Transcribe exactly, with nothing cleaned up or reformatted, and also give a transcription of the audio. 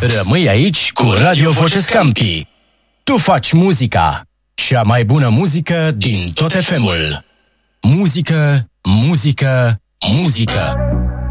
Rămâi aici cu Radio Voce Scampi. Tu faci muzica. Cea mai bună muzică din tot F M-ul. Muzică, muzică, muzică.